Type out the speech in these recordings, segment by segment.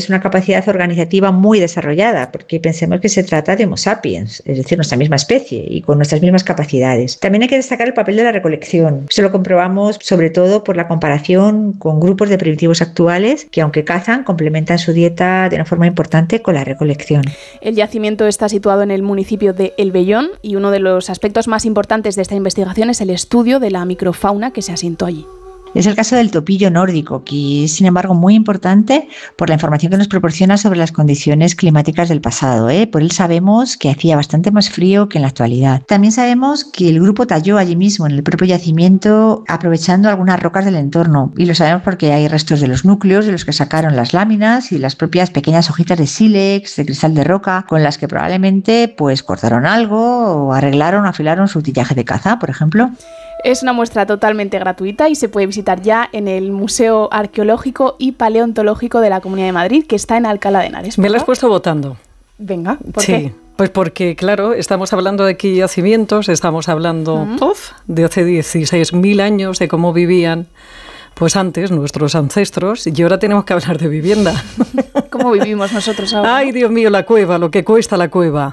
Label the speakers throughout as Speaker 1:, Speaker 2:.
Speaker 1: es una capacidad organizativa muy desarrollada, porque pensemos que se trata de Homo sapiens, es decir, nuestra misma especie y con nuestras mismas capacidades. También hay que destacar el papel de la recolección. Eso lo comprobamos sobre todo por la comparación con grupos de primitivos actuales que, aunque cazan, complementan su dieta de una forma importante con la recolección.
Speaker 2: El yacimiento está situado en el municipio de El Vellón y uno de los aspectos más importantes de esta investigación es el estudio de la microfauna que se asentó allí.
Speaker 1: Es el caso del topillo nórdico, que es, sin embargo, muy importante por la información que nos proporciona sobre las condiciones climáticas del pasado. Por él sabemos que hacía bastante más frío que en la actualidad. También sabemos que el grupo talló allí mismo, en el propio yacimiento, aprovechando algunas rocas del entorno. Y lo sabemos porque hay restos de los núcleos de los que sacaron las láminas y las propias pequeñas hojitas de sílex, de cristal de roca, con las que probablemente pues cortaron algo o arreglaron o afilaron su utillaje de caza, por ejemplo.
Speaker 2: Es una muestra totalmente gratuita y se puede visitar ya en el Museo Arqueológico y Paleontológico de la Comunidad de Madrid, que está en Alcalá de Henares.
Speaker 3: Me lo has puesto votando.
Speaker 2: Venga, ¿por
Speaker 3: sí.
Speaker 2: qué?
Speaker 3: Pues porque, claro, estamos hablando de aquí yacimientos, estamos hablando de hace 16.000 años, de cómo vivían pues antes nuestros ancestros, y ahora tenemos que hablar de vivienda.
Speaker 2: ¿Cómo vivimos nosotros ahora?
Speaker 3: Ay, Dios mío, la cueva, lo que cuesta la cueva.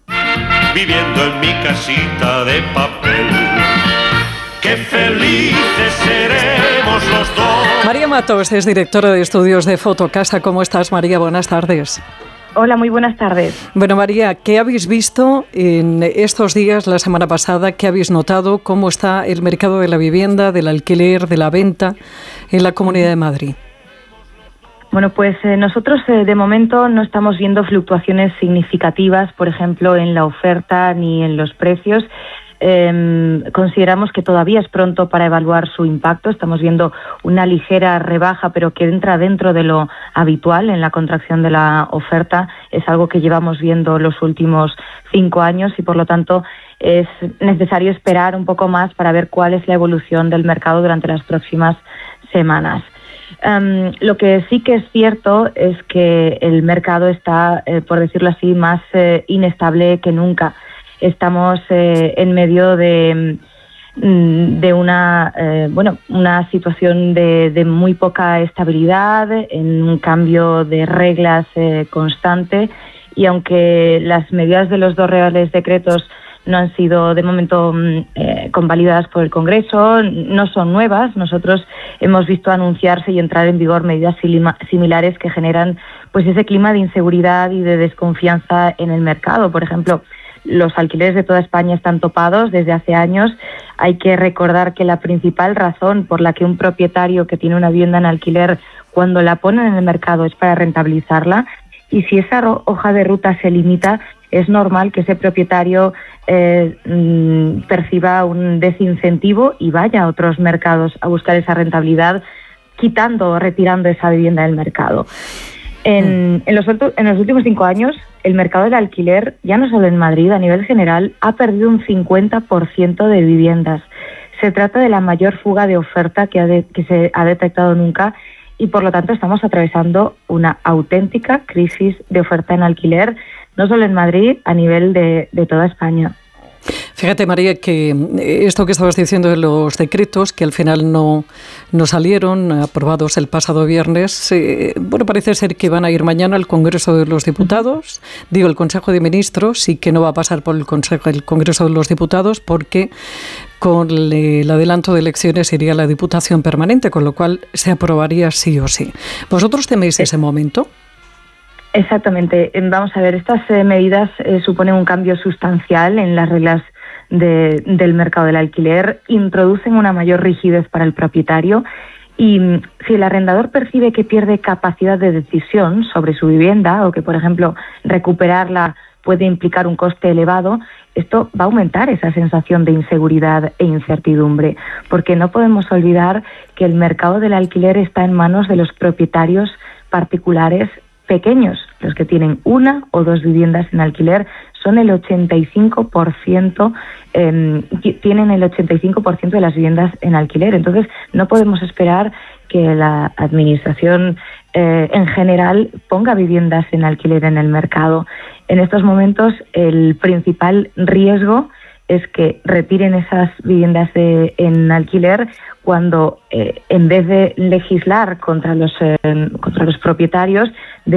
Speaker 4: Viviendo en mi casita de papel, ¡qué felices seremos los dos!
Speaker 3: María Matos es directora de estudios de Fotocasa. ¿Cómo estás, María? Buenas tardes.
Speaker 5: Hola, muy buenas tardes.
Speaker 3: Bueno, María, ¿qué habéis visto en estos días, la semana pasada? ¿Qué habéis notado? ¿Cómo está el mercado de la vivienda, del alquiler, de la venta en la Comunidad de Madrid?
Speaker 5: Bueno, pues nosotros de momento no estamos viendo fluctuaciones significativas, por ejemplo, en la oferta ni en los precios. Consideramos que todavía es pronto para evaluar su impacto. Estamos viendo una ligera rebaja, pero que entra dentro de lo habitual en la contracción de la oferta. Es algo que llevamos viendo los últimos 5 años y, por lo tanto, es necesario esperar un poco más para ver cuál es la evolución del mercado durante las próximas semanas. Lo que sí que es cierto es que el mercado está, por decirlo así, más inestable que nunca. Estamos en medio de una situación de muy poca estabilidad, en un cambio de reglas constante, y aunque las medidas de los 2 reales decretos no han sido de momento convalidadas por el Congreso, no son nuevas. Nosotros hemos visto anunciarse y entrar en vigor medidas similares que generan pues ese clima de inseguridad y de desconfianza en el mercado. Por ejemplo, los alquileres de toda España están topados desde hace años. Hay que recordar que la principal razón por la que un propietario que tiene una vivienda en alquiler, cuando la pone en el mercado, es para rentabilizarla. Y si esa hoja de ruta se limita, es normal que ese propietario perciba un desincentivo y vaya a otros mercados a buscar esa rentabilidad, quitando o retirando esa vivienda del mercado. En los últimos 5 años, el mercado del alquiler, ya no solo en Madrid, a nivel general, ha perdido un 50% de viviendas. Se trata de la mayor fuga de oferta que se ha detectado nunca, y por lo tanto estamos atravesando una auténtica crisis de oferta en alquiler, no solo en Madrid, a nivel de toda España.
Speaker 3: Fíjate, María, que esto que estabas diciendo de los decretos, que al final no salieron aprobados el pasado viernes, parece ser que van a ir mañana al Congreso de los Diputados, el Consejo de Ministros, y que no va a pasar por el Congreso de los Diputados, porque con el adelanto de elecciones iría a la Diputación Permanente, con lo cual se aprobaría sí o sí. ¿Vosotros teméis ese momento?
Speaker 5: Exactamente. Vamos a ver, estas medidas suponen un cambio sustancial en las reglas del mercado del alquiler, introducen una mayor rigidez para el propietario, y si el arrendador percibe que pierde capacidad de decisión sobre su vivienda, o que, por ejemplo, recuperarla puede implicar un coste elevado, esto va a aumentar esa sensación de inseguridad e incertidumbre, porque no podemos olvidar que el mercado del alquiler está en manos de los propietarios particulares pequeños. Los que tienen 1 o 2 viviendas en alquiler son el 85%, tienen el 85% de las viviendas en alquiler. Entonces, no podemos esperar que la administración en general ponga viviendas en alquiler en el mercado. En estos momentos, el principal riesgo es que retiren esas viviendas en alquiler cuando, en vez de legislar contra los propietarios,